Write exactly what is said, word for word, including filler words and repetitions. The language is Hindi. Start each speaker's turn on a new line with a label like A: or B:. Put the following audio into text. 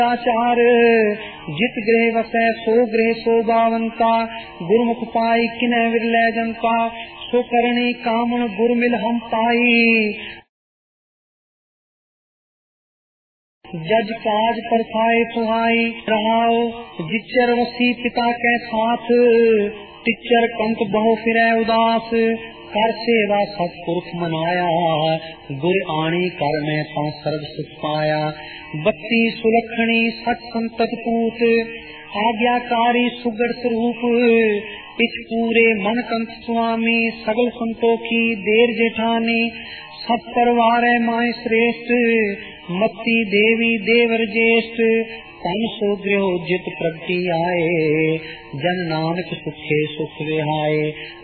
A: आचार जित गृह वसै सो गृह शोभावंता गुरुमुख पाई किन्ह विरलै जनता सो करणी कामन गुर मिल हम पाई। जज काज परसाए सुहाई रहाओ जिचर वसी पिता के साथ टिचर कंत बहु फिरै उदास कर सेवा सतपुरुष मनाया गुर आणी कर में ता सर्व सुख पाया। बत्ती सुलखणी सत संतत पूत आज्ञाकारी सुगढ़ स्वरूप इस पूरे मन कंत स्वामी सगल संतोखी देर जेठानी सब परिवार माय श्रेष्ठ मत्ती देवी देवर ज्येष्ठ तन सो गृह जित प्रगति आए जन नानक सुखे सुख विहाए।